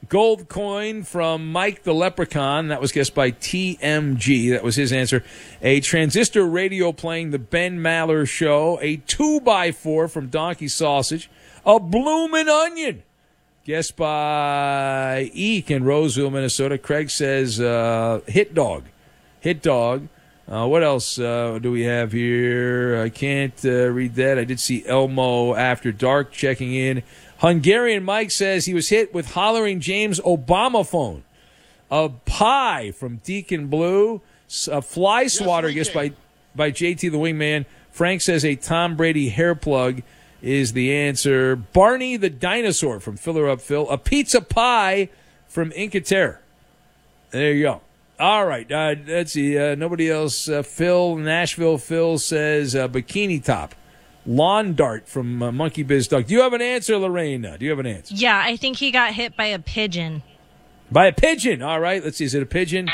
Gold coin from Mike the Leprechaun. That was guessed by TMG. That was his answer. A transistor radio playing the Ben Maller Show. A 2x4 from Donkey Sausage. A bloomin' onion. Guessed by Eek in Roseville, Minnesota. Craig says hit dog. Hit dog. What else do we have here? I can't read that. I did see Elmo After Dark checking in. Hungarian Mike says he was hit with Hollering James Obama phone. A pie from Deacon Blue. A fly swatter guessed by JT the Wingman. Frank says a Tom Brady hair plug is the answer. Barney the Dinosaur from Filler Up Phil. A pizza pie from Inca Terror. There you go. All right. Let's see. Nobody else. Nashville Phil says bikini top. Lawn dart from Monkey Biz Dog. Do you have an answer, Lorraine? Do you have an answer? Yeah, I think he got hit by a pigeon. By a pigeon. All right. Let's see. Is it a pigeon?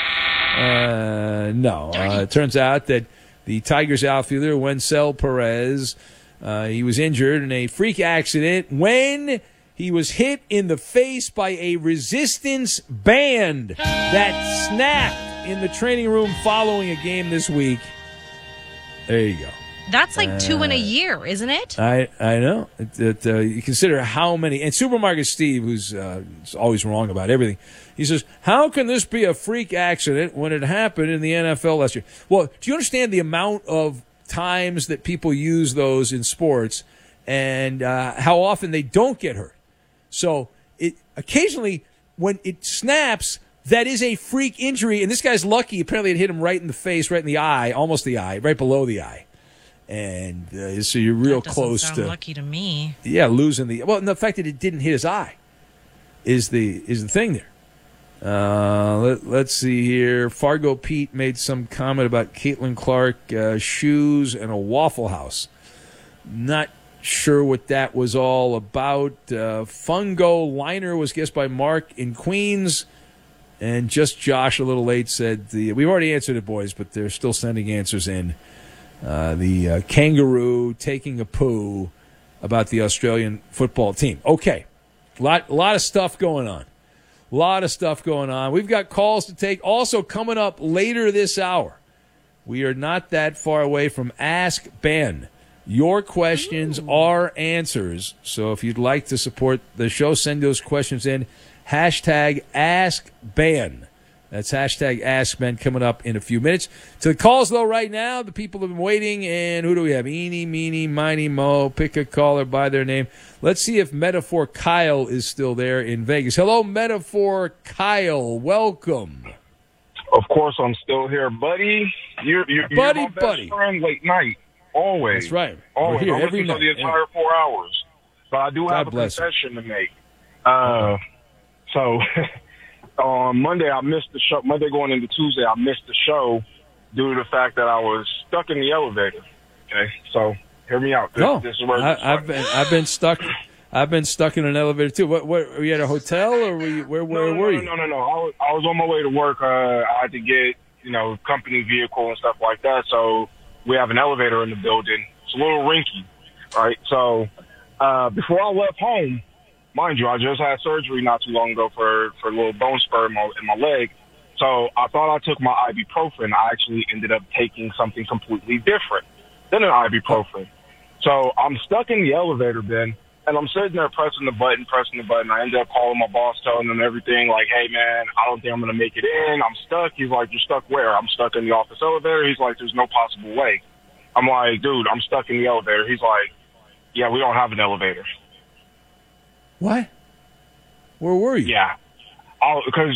No. It turns out that the Tigers outfielder, Wencel Perez, he was injured in a freak accident when he was hit in the face by a resistance band that snapped in the training room following a game this week. There you go. That's like 2 in a year, isn't it? I know. You consider how many. And Supermarket Steve, who's always wrong about everything, he says, how can this be a freak accident when it happened in the NFL last year? Well, do you understand the amount of times that people use those in sports and how often they don't get hurt? So occasionally when it snaps, that is a freak injury. And this guy's lucky. Apparently it hit him right in the face, right in the eye, almost the eye, right below the eye. And so you're real close sound to lucky to me. Yeah, losing the and the fact that it didn't hit his eye is the thing there. Let's see here. Fargo Pete made some comment about Caitlin Clark shoes and a Waffle House. Not sure what that was all about. Fungo Liner was guessed by Mark in Queens, and just Josh a little late said we've already answered it, boys, but they're still sending answers in. The kangaroo taking a poo about the Australian football team. Okay, lot of stuff going on. We've got calls to take. Also coming up later this hour, we are not that far away from Ask Ben. Your questions are answers. So if you'd like to support the show, send those questions in. Hashtag Ask Ben. That's hashtag AskBen coming up in a few minutes. To the calls, though, right now, the people have been waiting. And who do we have? Eeny, meeny, miny, mo. Pick a caller by their name. Let's see if Metaphor Kyle is still there in Vegas. Hello, Metaphor Kyle. Welcome. Of course, I'm still here, buddy. You're my best friend late night. Always. That's right. Always. We're here I'm every listening night. to the entire 4 hours. But I do have a confession to make. So... On Monday, I missed the show. Monday going into Tuesday, I missed the show due to the fact that I was stuck in the elevator. Okay, so hear me out. This is where I've been stuck. I've been stuck in an elevator too. What were you at a hotel or where were you? No. I was on my way to work. I had to get company vehicle and stuff like that. So we have an elevator in the building. It's a little rinky, right? So before I left home. Mind you, I just had surgery not too long ago for a little bone spur in my leg. So I thought I took my ibuprofen. I actually ended up taking something completely different than an ibuprofen. So I'm stuck in the elevator, Ben, and I'm sitting there pressing the button. I ended up calling my boss, telling him everything, like, hey, man, I don't think I'm going to make it in. I'm stuck. He's like, you're stuck where? I'm stuck in the office elevator. He's like, there's no possible way. I'm like, dude, I'm stuck in the elevator. He's like, yeah, we don't have an elevator. What? Where were you? Yeah. Because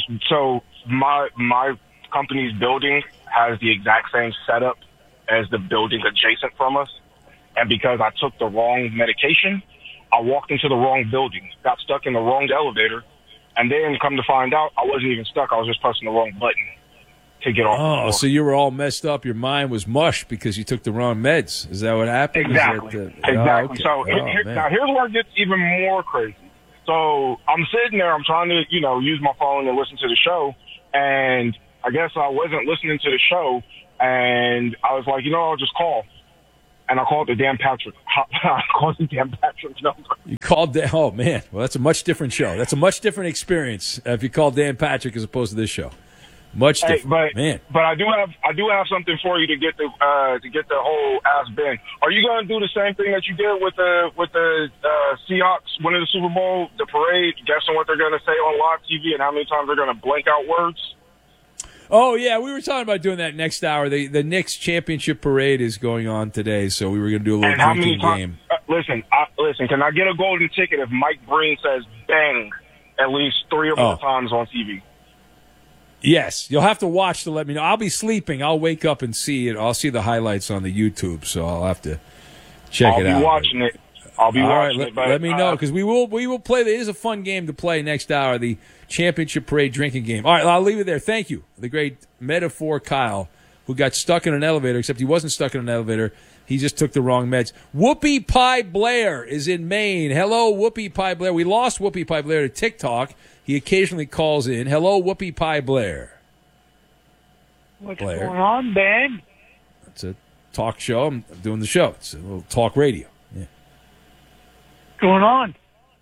my company's building has the exact same setup as the building adjacent from us. And because I took the wrong medication, I walked into the wrong building, got stuck in the wrong elevator, and then come to find out I wasn't even stuck. I was just pressing the wrong button to get off the floor. So you were all messed up. Your mind was mush because you took the wrong meds. Is that what happened? Exactly. Exactly. Okay. So now here's where it gets even more crazy. So I'm sitting there, I'm trying to, use my phone and listen to the show. And I guess I wasn't listening to the show. And I was like, I'll just call. and I called the Dan Patrick. I called the Dan Patrick number. You called Dan. Oh man, well that's a much different show. That's a much different experience if you call Dan Patrick as opposed to this show. Much different, man. But I do have something for you to get the whole Ask Ben. Are you going to do the same thing that you did with the Seahawks winning the Super Bowl, the parade, guessing what they're going to say on live TV and how many times they're going to blank out words? Oh yeah, we were talking about doing that next hour. The Knicks championship parade is going on today, so we were going to do a little drinking game. Listen. Can I get a golden ticket if Mike Breen says "bang" at least 3 or 4 times on TV? Yes, you'll have to watch to let me know. I'll be sleeping. I'll wake up and see it. I'll see the highlights on the YouTube, so I'll have to check it out. I'll be watching it. All right, let me know because we will play. It is a fun game to play next hour, the championship parade drinking game. All right, I'll leave it there. Thank you, the great Metaphor Kyle, who got stuck in an elevator. Except he wasn't stuck in an elevator. He just took the wrong meds. Whoopi Pie Blair is in Maine. Hello, Whoopi Pie Blair. We lost Whoopi Pie Blair to TikTok. He occasionally calls in. Hello, Whoopi Pie Blair. What's going on, Ben? It's a talk show. I'm doing the show. It's a little talk radio. Yeah. What's going on?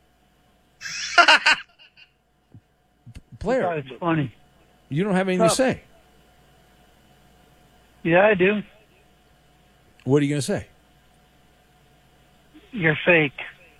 Blair, it's funny. You don't have anything to say. Yeah, I do. What are you going to say? You're fake.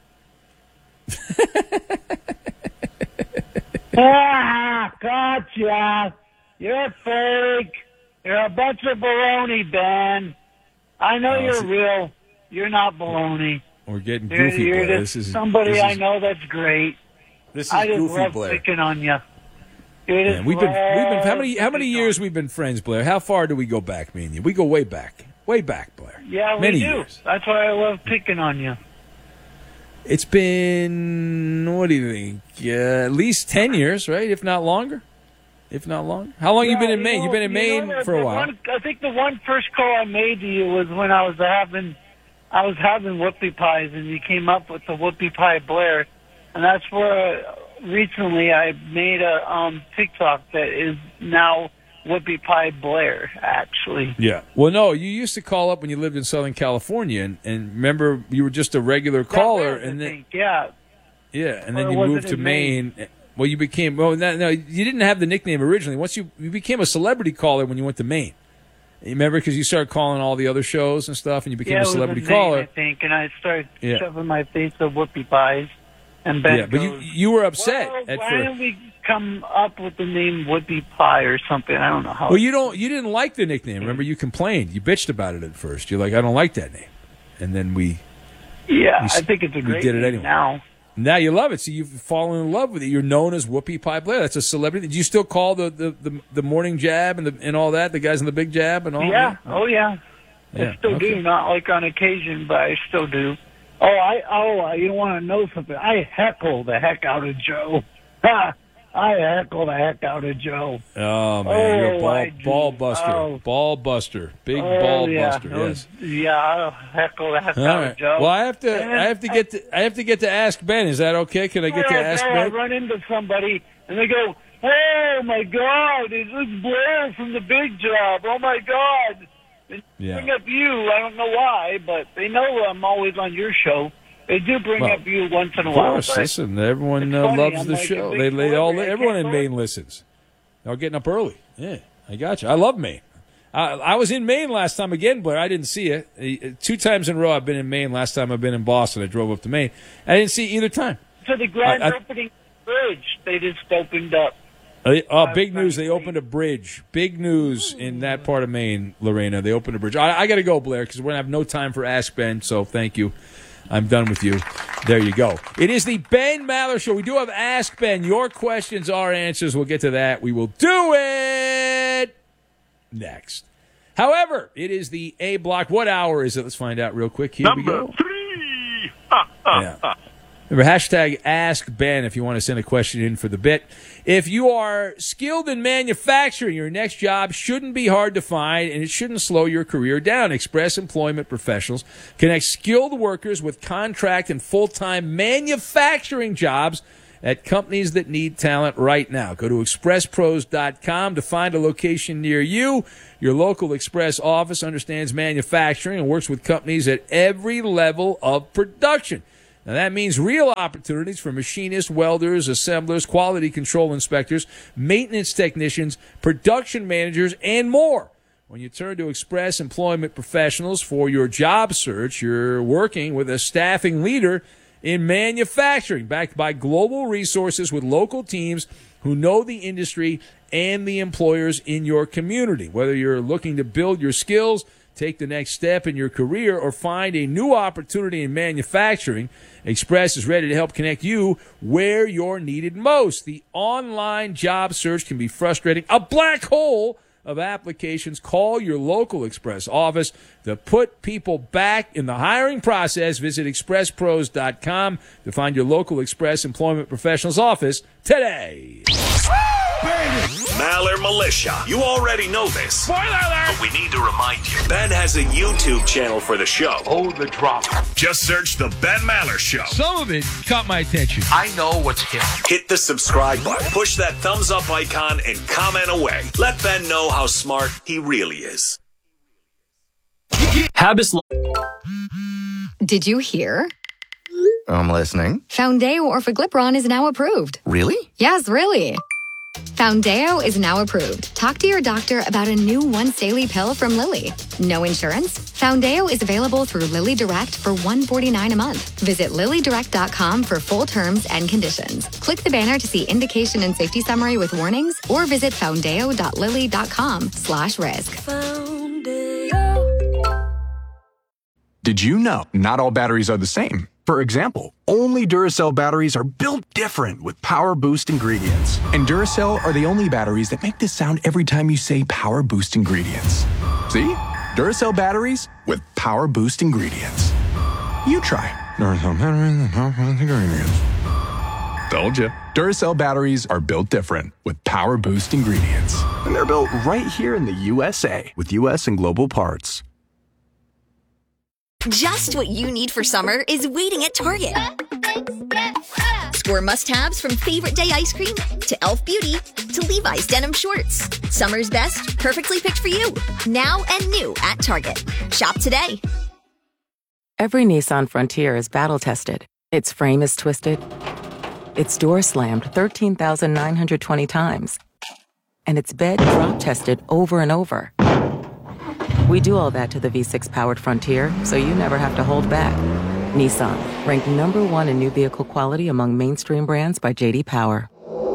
Gotcha. You're fake. You're a bunch of baloney, Ben. I know you're real. You're not baloney. We're getting goofy, you're Blair. This is somebody I know that's great. This is I just goofy, love Blair. picking on you. We've been how many years we've been friends, Blair? How far do we go back, me and you? We go way back, Blair. Yeah, many we do. Years. That's why I love picking on you. It's been, what do you think? At least 10 years, right? If not longer. How long have you been in Maine? You've been in Maine for a while. I think the one first call I made to you was when I was having whoopie pies, and you came up with the Whoopi Pie Blair, and that's where recently I made a TikTok that is now Whoopi Pie Blair, actually. Yeah. Well, no, you used to call up when you lived in Southern California, and remember you were just a regular caller, and then and then you moved to Maine. Well, you became no, you didn't have the nickname originally. Once you became a celebrity caller when you went to Maine. You remember because you started calling all the other shows and stuff, and you became a celebrity caller. I think, and I started shoving my face of Whoopi Pies. And Ben but goes, you were upset at why first. didn't we come up with the name Whoopi Pie or something? I don't know how. Well, you didn't like the nickname. Remember, you complained. You bitched about it at first. You're like, I don't like that name. And then I think it's a great did it name anyway. Now you love it. So you've fallen in love with it. You're known as Whoopi Pie Blair. That's a celebrity. Do you still call the morning jab and all that? The guys in the big jab and all that? Oh, yeah. I still do. Not like on occasion, but I still do. You want to know something? I heckle the heck out of Joe. I heckle the heck out of Joe. Oh, man, you're a ball buster. Ball buster. Big ball buster, yes. Yeah, I'll heckle the heck out of Joe. Well, I have to get to Ask Ben. Is that okay? Can I get to Ask Ben? I run into somebody, and they go, oh, my God, it's Blair from the Big Job. Oh, my God. Bring up you. I don't know why, but they know I'm always on your show. They do bring up you once in a while. Of course, listen, everyone loves the show. Everyone in Maine listens. They're getting up early. Yeah, I got you. I love Maine. I was in Maine last time again, but I didn't see it. 2 times in a row I've been in Maine. Last time I've been in Boston. I drove up to Maine. I didn't see either time. So the grand opening bridge, they just opened up. Big news. They opened a bridge. Big news in that part of Maine, Lorena. They opened a bridge. I got to go, Blair, because we're going to have no time for Ask Ben, so thank you. I'm done with you. There you go. It is the Ben Maller Show. We do have Ask Ben. Your questions, our answers. We'll get to that. We will do it next. However, it is the A block. What hour is it? Let's find out real quick. Here we go. Number 3. Yeah. Remember, hashtag Ask Ben if you want to send a question in for the bit. If you are skilled in manufacturing, your next job shouldn't be hard to find, and it shouldn't slow your career down. Express Employment Professionals connects skilled workers with contract and full-time manufacturing jobs at companies that need talent right now. Go to expresspros.com to find a location near you. Your local Express office understands manufacturing and works with companies at every level of production. Now, that means real opportunities for machinists, welders, assemblers, quality control inspectors, maintenance technicians, production managers, and more. When you turn to Express Employment Professionals for your job search, you're working with a staffing leader in manufacturing, backed by global resources with local teams who know the industry and the employers in your community. Whether you're looking to build your skills, take the next step in your career, or find a new opportunity in manufacturing, Express is ready to help connect you where you're needed most. The online job search can be frustrating, a black hole of applications. Call your local Express office to put people back in the hiring process. Visit expresspros.com to find your local Express Employment Professionals office today. Maller Militia. You already know this. Spoiler alert! But we need to remind you. Ben has a YouTube channel for the show. Oh, the drama. Just search The Ben Maller Show. Some of it caught my attention. I know what's hip. Hit the subscribe button, push that thumbs up icon, and comment away. Let Ben know how smart he really is. Habis. Did you hear? I'm listening. Foundeo Orforglipron is now approved. Really? Yes, really. Foundeo is now approved. Talk to your doctor about a new once-daily pill from Lilly. No insurance? Foundeo is available through Lilly Direct for $149 a month. Visit LillyDirect.com for full terms and conditions. Click the banner to see indication and safety summary with warnings, or visit foundeo.lilly.com/risk. Did you know not all batteries are the same? For example, only Duracell batteries are built different with Power Boost ingredients. And Duracell are the only batteries that make this sound every time you say Power Boost ingredients. See? Duracell batteries with Power Boost ingredients. You try. Duracell batteries with Power Boost ingredients. Told ya. Duracell batteries are built different with Power Boost ingredients. And they're built right here in the USA with US and global parts. Just what you need for summer is waiting at Target. Score must-haves from Favorite Day ice cream to Elf Beauty to Levi's denim shorts. Summer's best, perfectly picked for you. Now and new at Target. Shop today. Every Nissan Frontier is battle-tested. Its frame is twisted. Its door slammed 13,920 times. And its bed drop-tested over and over. We do all that to the V6-powered Frontier, so you never have to hold back. Nissan, ranked #1 in new vehicle quality among mainstream brands by J.D. Power.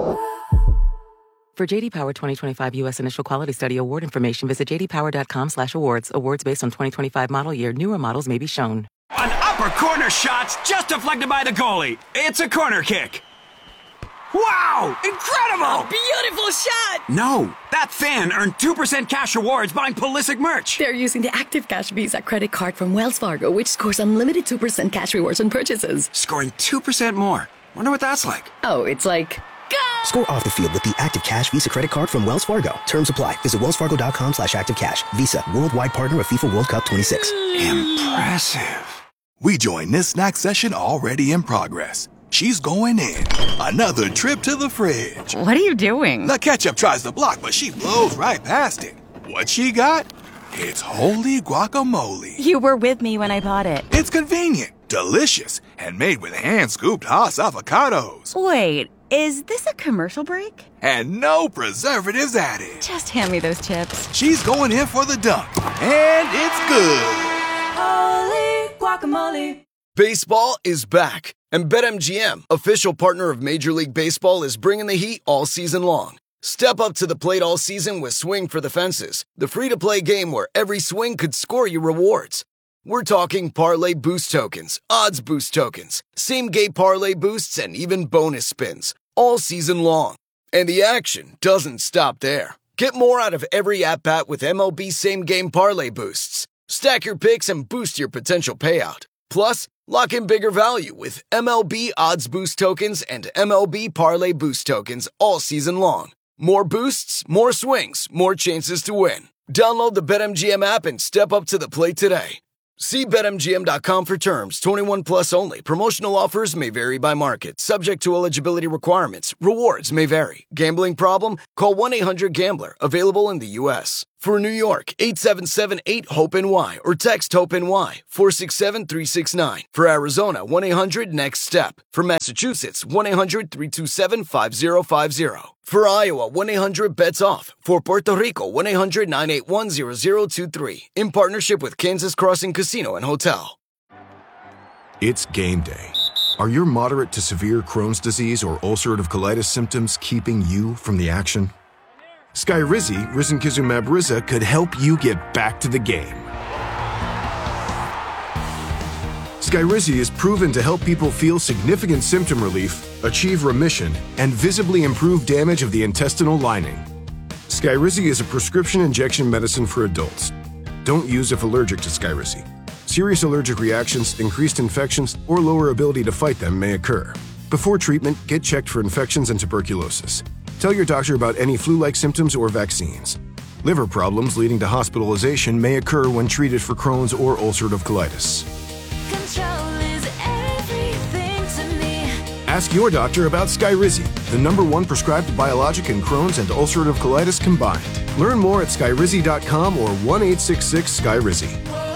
For J.D. Power 2025 U.S. Initial Quality Study award information, visit jdpower.com/awards. Awards based on 2025 model year. Newer models may be shown. An upper corner shot's just deflected by the goalie. It's a corner kick. Wow! Incredible! A beautiful shot! No, that fan earned 2% cash rewards buying Pulisic merch. They're using the Active Cash Visa credit card from Wells Fargo, which scores unlimited 2% cash rewards on purchases. Scoring 2% more. Wonder what that's like. Oh, it's like... Go! Score off the field with the Active Cash Visa credit card from Wells Fargo. Terms apply. Visit wellsfargo.com/activecash. Visa, worldwide partner of FIFA World Cup 26. Impressive. We join this snack session already in progress. She's going in. Another trip to the fridge. What are you doing? The ketchup tries to block, but she blows right past it. What she got? It's holy guacamole. You were with me when I bought it. It's convenient, delicious, and made with hand-scooped Hass avocados. Wait, is this a commercial break? And no preservatives added. Just hand me those chips. She's going in for the dunk, and it's good. Holy guacamole. Baseball is back, and BetMGM, official partner of Major League Baseball, is bringing the heat all season long. Step up to the plate all season with Swing for the Fences, the free-to-play game where every swing could score you rewards. We're talking parlay boost tokens, odds boost tokens, same-game parlay boosts, and even bonus spins, all season long. And the action doesn't stop there. Get more out of every at-bat with MLB same-game parlay boosts. Stack your picks and boost your potential payout. Plus, lock in bigger value with MLB Odds Boost Tokens and MLB Parlay Boost Tokens all season long. More boosts, more swings, more chances to win. Download the BetMGM app and step up to the plate today. See BetMGM.com for terms. 21 plus only. Promotional offers may vary by market. Subject to eligibility requirements. Rewards may vary. Gambling problem? Call 1-800-GAMBLER. Available in the U.S. For New York, 877-8-HOPE-NY or text HOPE-NY 467-369. For Arizona, 1-800-NEXT-STEP. For Massachusetts, 1-800-327-5050. For Iowa, 1-800-BETS-OFF. For Puerto Rico, 1-800-981-0023. In partnership with Kansas Crossing Casino and Hotel. It's game day. Are your moderate to severe Crohn's disease or ulcerative colitis symptoms keeping you from the action? Skyrizi, risankizumab Riza, could help you get back to the game. Skyrizi is proven to help people feel significant symptom relief, achieve remission, and visibly improve damage of the intestinal lining. Skyrizi is a prescription injection medicine for adults. Don't use if allergic to Skyrizi. Serious allergic reactions, increased infections, or lower ability to fight them may occur. Before treatment, get checked for infections and tuberculosis. Tell your doctor about any flu-like symptoms or vaccines. Liver problems leading to hospitalization may occur when treated for Crohn's or ulcerative colitis. Control is everything to me. Ask your doctor about Skyrizi, the #1 prescribed biologic in Crohn's and ulcerative colitis combined. Learn more at skyrizi.com or 1-866-SKYRIZI.